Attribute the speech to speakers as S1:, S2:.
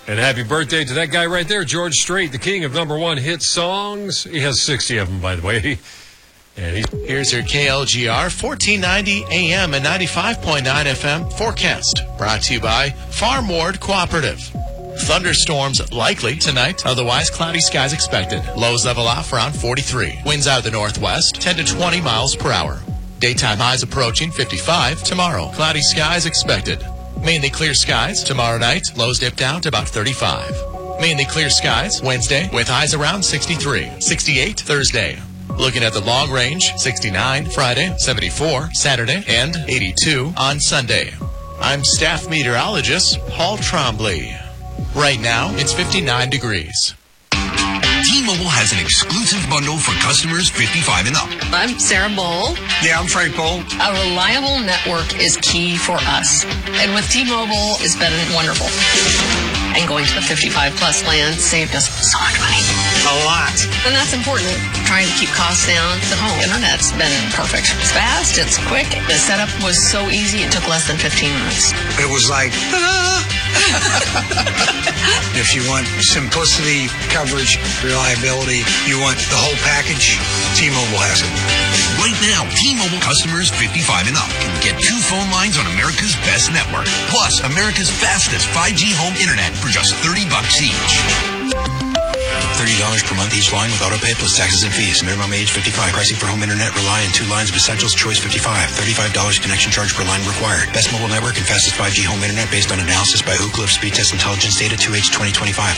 S1: And happy birthday to that guy right there, George Strait, the king of number one hit songs. He has 60 of them, by the way. And
S2: here's your KLGR 1490 AM and 95.9 FM forecast. Brought to you by Farm Ward Cooperative. Thunderstorms likely tonight. Otherwise, cloudy skies expected. Lows level off around 43. Winds out of the northwest, 10 to 20 miles per hour. Daytime highs approaching 55 tomorrow. Cloudy skies expected. Mainly clear skies tomorrow night. Lows dip down to about 35. Mainly clear skies Wednesday with highs around 63. 68 Thursday. Looking at the long range, 69 Friday, 74 Saturday, and 82 on Sunday. I'm staff meteorologist Paul Trombley. Right now, it's 59 degrees.
S3: T-Mobile has an exclusive bundle for customers 55 and up.
S4: I'm Sarah Bowl.
S5: Yeah, I'm Frank Bowl.
S4: A reliable network is key for us. And with T-Mobile, it's been wonderful. And going to the 55-plus plan saved us so much money.
S5: A lot.
S4: And that's important. Trying to keep costs down. The home internet's been perfect. It's fast. It's quick. The setup was so easy. It took less than 15 minutes.
S5: It was like, if you want simplicity, coverage, reliability, you want the whole package, T-Mobile has it.
S3: Right now, T-Mobile customers 55 and up can get 2 phone lines on America's best network. Plus, America's fastest 5G home internet for just $30 each.
S6: $30 per month each line with autopay plus taxes and fees. Minimum age 55. Pricing for home internet rely on 2 lines of Essentials Choice 55. $35 connection charge per line required. Best mobile network and fastest 5G home internet based on analysis by Ookla of Speed Test Intelligence Data 2H 2025.